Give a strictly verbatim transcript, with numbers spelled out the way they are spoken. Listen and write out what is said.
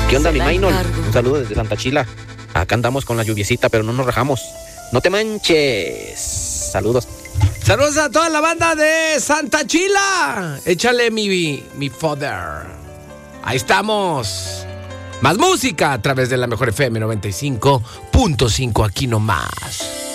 ¿Qué onda, mi Maynol? Un saludo desde Santa Chila. Acá andamos con la lluviecita, pero no nos rajamos. No te manches. Saludos. Saludos a toda la banda de Santa Chila. Échale mi, mi father. Ahí estamos. Más música a través de la Mejor F M noventa y cinco punto cinco, aquí nomás.